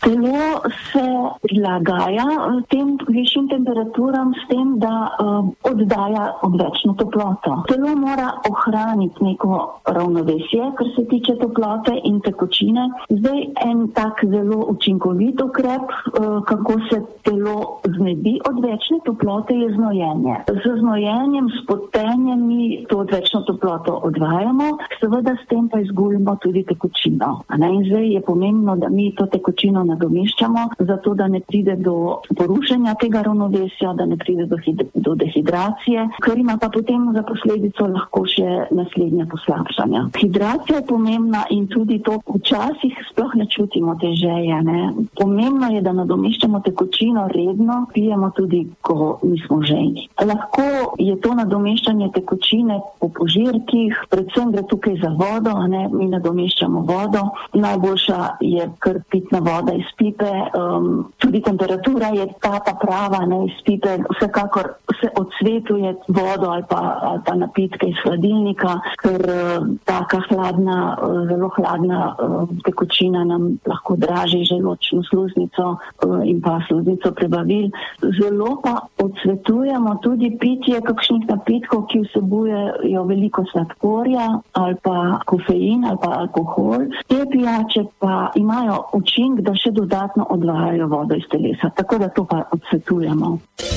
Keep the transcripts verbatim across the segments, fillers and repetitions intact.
Telo se prilagaja tem višjim temperaturam s tem, da uh, oddaja odvečno toploto. Telo mora ohraniti neko ravnovesje, kar se tiče toplote in tekočine. Zdaj en tak zelo učinkovit ukrep, uh, kako se telo znebi odvečne toplote, je znojenje. Z znojenjem, s potenjem mi to odvečno toploto odvajamo, seveda s tem pa izgubimo tudi tekočino. In zdaj je pomembno, da mi to tekočino nadomeščamo, zato da ne pride do porušenja tega ravnovesja, da ne pride do, hid- do dehidracije, ker ima pa potem za posledico lahko še naslednja poslabšanja. Hidracija je pomembna in tudi to včasih sploh ne čutimo te želje. Ne? Pomembno je, da nadomeščamo tekočino redno, pijemo tudi, ko nismo žejni. Lahko je to nadomeščanje tekočine po požirkih, predvsem gre tukaj za vodo, a ne, mi nadomeščamo vodo. Najboljša je kar pitna voda iz pipe, um, tudi temperatura je ta pa prava, ne, iz pipe, vsekakor se odsvetuje vodo ali pa, ali pa napitke iz hladilnika, ker uh, taka hladna, uh, zelo hladna uh, tekočina nam lahko draži želodčno sluznico uh, in pa sluznico prebavil. Zelo pa odsvetujemo tudi pitje kakšnih napitkov, ki vsebujejo veliko sladkorja ali pa kofein ali pa alkohol. Te pijače pa imajo učinek, da še dodatno odvajajo vodo iz telesa, tako da to pa odsvetujemo.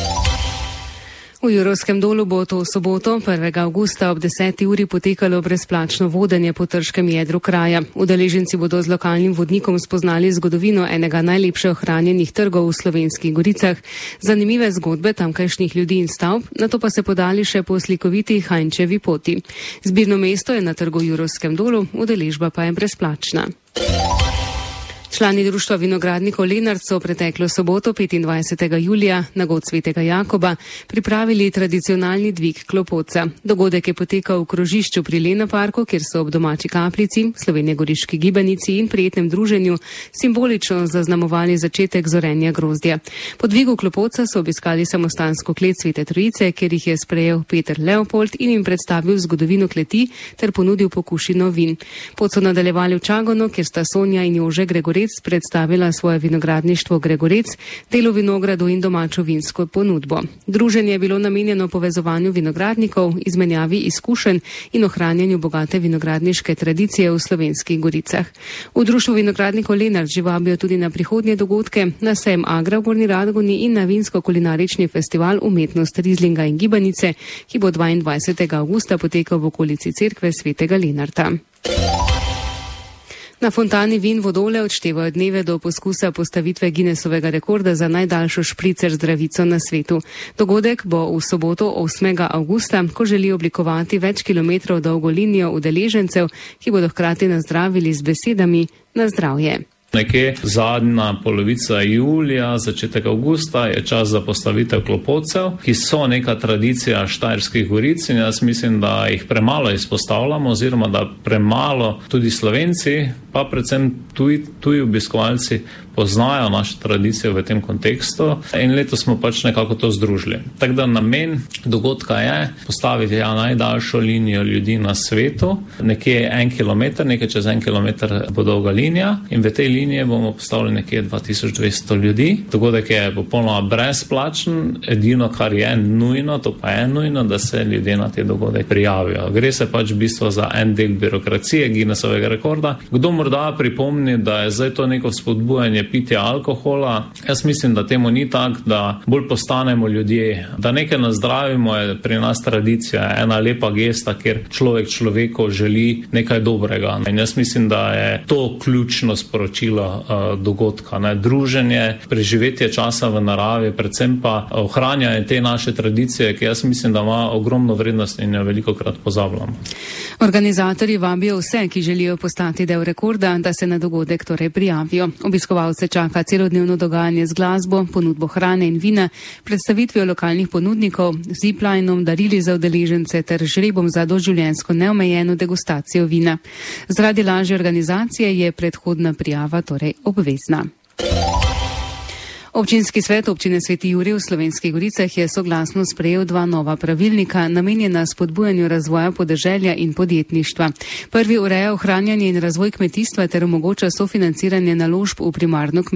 V Jurovskem dolu bo to v soboto, prvega avgusta ob deseti uri potekalo brezplačno vodenje po trškem jedru kraja. Udeleženci bodo z lokalnim vodnikom spoznali zgodovino enega najlepše ohranjenih trgov v Slovenskih Goricah, zanimive zgodbe tamkajšnjih ljudi in stavb, nato pa se podali še po slikoviti Hajnčevi poti. Zbirno mesto je na trgu v Jurovskem dolu, udeležba pa je brezplačna. Člani društva vinogradnikov Lenart so preteklo soboto petindvajsetega julija na god svetega Jakoba pripravili tradicionalni dvig klopotca. Dogodek je potekal v krožišču pri Lena parku, kjer so ob domači kapljici, slovenjegoriški gibanici in prijetnem druženju simbolično zaznamovali začetek zorenja grozdja. Po dvigu klopotca so obiskali samostansko klet Svete Trojice, kjer jih je sprejel Peter Leopold in jim predstavil zgodovino kleti ter ponudil pokušino vin. Pot so nadaljevali v Čagonu, kjer sta Sonja in Jože Gregorec predstavila svoje vinogradništvo Gregorec, delo vinogradu in domačo vinsko ponudbo. Druženje je bilo namenjeno povezovanju vinogradnikov, izmenjavi izkušenj in ohranjanju bogate vinogradniške tradicije v Slovenskih Goricah. V društvu vinogradnikov Lenart že vabijo tudi na prihodnje dogodke, na sejem Agra v Gornji Radgoni in na vinsko-kulinarični festival Umetnost Rizlinga in Gibanice, ki bo dvaindvajsetega avgusta potekal v okolici cerkve svetega Lenarta. Na fontani Vin Vodole odštevajo dneve do poskusa postavitve Guinnessovega rekorda za najdaljšo špricer zdravico na svetu. Dogodek bo v soboto osmega avgusta, ko želi oblikovati več kilometrov dolgo linijo udeležencev, ki bodo hkrati nazdravili z besedami na zdravje. Nekje zadnja polovica julija, začetek avgusta je čas za postavitev klopotcev, ki so neka tradicija Štajerskih Goric in jaz mislim, da jih premalo izpostavljamo oziroma da premalo tudi Slovenci, pa predvsem tuji, tuji obiskovalci poznajo našo tradicijo v tem kontekstu in letos smo pač nekako to združili. Tako da namen dogodka je postaviti ja, najdaljšo linijo ljudi na svetu, nekje en kilometer, nekaj čez en kilometer bo dolga linija in v tej liniji bomo postavili nekje dva tisoč dvesto ljudi. Dogodek je popolnoma brezplačen, edino kar je nujno, to pa je nujno, da se ljudje na te dogodek prijavijo. Gre se pač v bistvu za en del birokracije Guinnessovega rekorda. Kdo morda pripomni, da je zdaj to neko spodbujanje pitja alkohola. Jaz mislim, da temu ni tak, da bolj postanemo ljudje, da nekaj nazdravimo, je pri nas tradicija, ena lepa gesta, kjer človek človeku želi nekaj dobrega. In jaz mislim, da je to ključno sporočilo uh, dogodka. Ne? Druženje, preživetje časa v naravi, predvsem pa ohranjanje te naše tradicije, ki jaz mislim, da ima ogromno vrednost in jo velikokrat pozabljamo. Organizatorji vabijo vse, ki želijo postati del rekorda, da se na dogodek torej prijavijo. Obiskovalce čaka celodnevno dogajanje z glasbo, ponudbo hrane in vina, predstavitvijo lokalnih ponudnikov, ziplinom, darili za udeležence ter žrebom za doživljenjsko neomejeno degustacijo vina. Zaradi lažje organizacije je predhodna prijava torej obvezna. Občinski svet občine Sveti Jurij v Slovenskih Goricah je soglasno sprejel dva nova pravilnika, namenjena spodbujanju razvoja podeželja in podjetništva. Prvi ureja ohranjanje in razvoj kmetijstva ter omogoča sofinanciranje naložb v primarno kmetijstvo.